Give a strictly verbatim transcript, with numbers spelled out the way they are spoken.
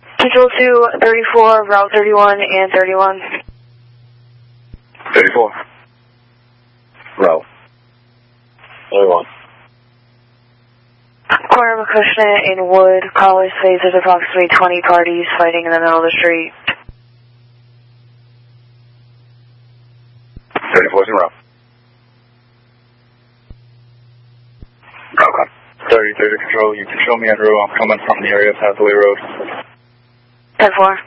Control two, thirty-four, Route thirty-one and thirty-one. thirty-four. Route thirty-one. Corner of Acushnet in Wood. Caller says there's approximately twenty parties fighting in the middle of the street. thirty-four's in route. Okay. thirty, thirty control, you can show me at row. I'm coming from the area of Hathaway Road. ten four.